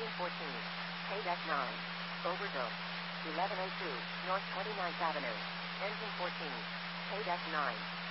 Engine 14. K-9. Overdose. 1102, North 29th Avenue. Engine 14. K-9.